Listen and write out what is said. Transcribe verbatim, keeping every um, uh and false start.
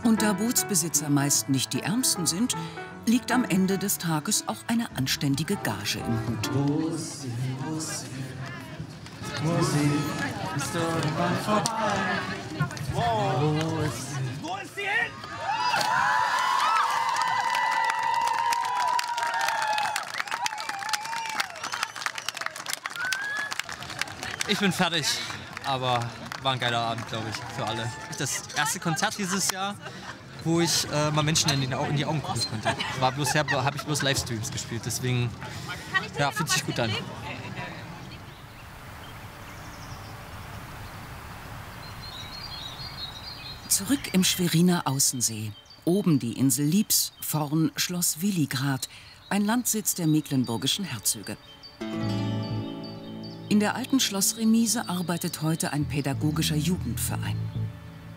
Und da Bootsbesitzer meist nicht die Ärmsten sind, liegt am Ende des Tages auch eine anständige Gage im Hut. Musik, Musik, Musik ist irgendwann vorbei. Wow. Wo ist sie? Wo ist sie hin? Ich bin fertig, aber war ein geiler Abend, glaube ich, für alle. Das erste Konzert dieses Jahr, wo ich äh, mal Menschen in die, in die Augen gucken konnte. War bloß habe ich bloß Livestreams gespielt, deswegen ja, fühlt sich gut an. Zurück im Schweriner Außensee. Oben die Insel Liebs, vorn Schloss Willigrad, ein Landsitz der mecklenburgischen Herzöge. In der alten Schlossremise arbeitet heute ein pädagogischer Jugendverein.